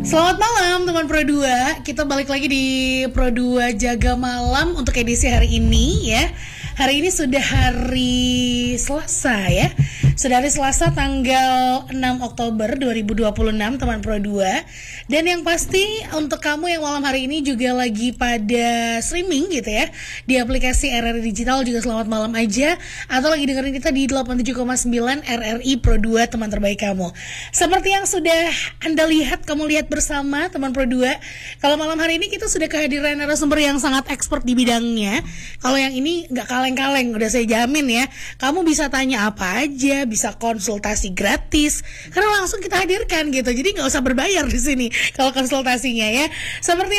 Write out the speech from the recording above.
Selamat malam teman Pro 2. Kita balik lagi di Pro 2 Jaga Malam untuk edisi hari ini ya. Hari ini sudah hari Selasa ya. Sudah hari Selasa tanggal 6 Oktober 2026 teman Pro 2. Dan yang pasti untuk kamu yang malam hari ini juga lagi pada streaming gitu ya, di aplikasi RRI Digital juga selamat malam aja. Atau lagi dengerin kita di 87,9 RRI Pro 2 teman terbaik kamu. Seperti yang sudah Anda lihat, kamu lihat bersama teman Pro 2, kalau malam hari ini kita sudah kehadiran narasumber yang sangat expert di bidangnya. Kalau yang ini nggak kaleng-kaleng, udah saya jamin ya. Kamu bisa tanya apa aja, bisa konsultasi gratis, karena langsung kita hadirkan gitu. Jadi nggak usah berbayar di sini kalau konsultasinya ya. Seperti